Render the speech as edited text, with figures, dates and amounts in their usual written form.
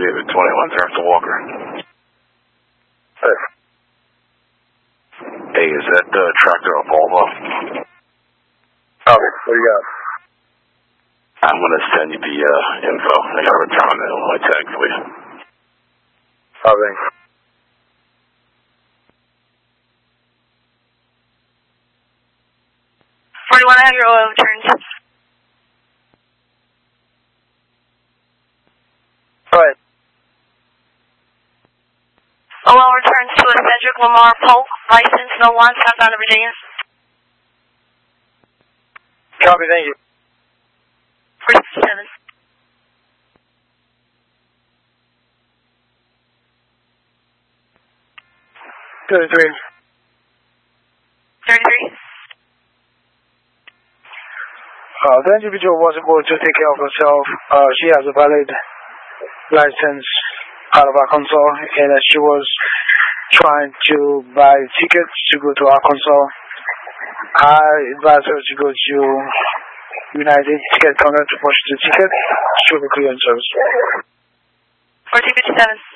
David 21, turn to Walker. Hey. Hey, is that tractor a Volvo? What do you got? I'm going to send you the info. I got to return on my tag for you. Thanks. Do you want to have your oil returned? Go ahead. Oil returns to a Cedric Lamar Polk, license no one, southbound of Virginia. Copy, thank you. 47. 33. 33. The individual was able to take care of herself. She has a valid license out of Arkansas, and she was trying to buy tickets to go to Arkansas. I advised her to go to United Ticket Counter to purchase the ticket. She will be clear on service. 1457.